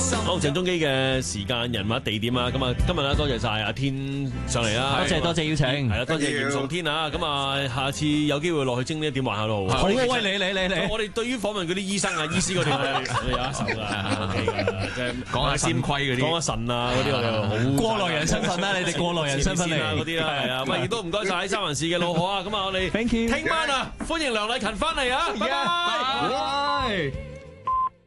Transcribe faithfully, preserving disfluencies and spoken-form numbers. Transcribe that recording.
好，鄭中基嘅時間、人物、地點啊，咁啊，今日咧多謝晒阿天上嚟啦， 多謝多謝邀請， 係啦，多謝嚴崇天啊，咁啊，下次有機會落去精呢一點玩下咯。 好，喂，你你你你， 我哋對於訪問嗰啲醫生啊、醫師嗰啲，我哋有一手噶 ，OK 噶，即係講下先規嗰啲， 講下腎啊嗰啲，我哋好過來人身份啦，你哋過來人身份嚟嗰啲啦，係啊，喂，亦都唔該晒三藩市嘅老何啊，咁啊，我哋 Thank you， 聽晚啊，歡迎梁麗勤翻嚟啊，拜拜。